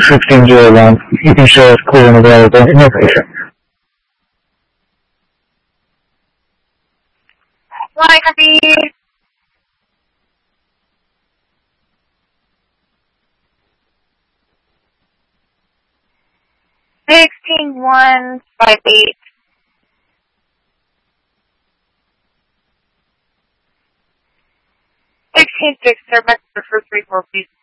1601, you can show us clear and available information. Fly copy. 16158. 16-6, sir, back for 34, please.